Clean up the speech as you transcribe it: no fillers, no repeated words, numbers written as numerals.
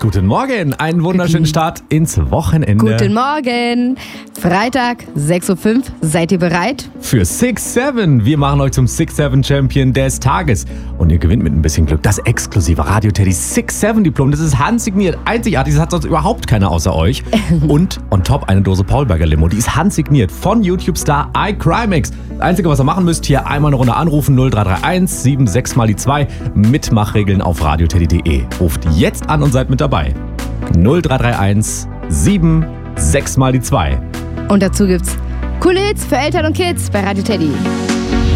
Guten Morgen, einen wunderschönen Start ins Wochenende. Guten Morgen. Freitag, 6.05 Uhr. Seid ihr bereit? Für 6-7. Wir machen euch zum 6-7 Champion des Tages. Und ihr gewinnt mit ein bisschen Glück das exklusive Radio Teddy 6-7 Diplom. Das ist handsigniert, einzigartig. Das hat sonst überhaupt keiner außer euch. Und on top eine Dose Paulberger Limo. Die ist handsigniert von YouTube-Star iCrimex. Das Einzige, was ihr machen müsst, hier einmal eine Runde anrufen. 0331 76 mal die 2. Mitmachregeln auf radioteddy.de. Ruft jetzt an und seid mit dabei. 0331 76 mal die 2. Und dazu gibt's coole Hits für Eltern und Kids bei Radio Teddy.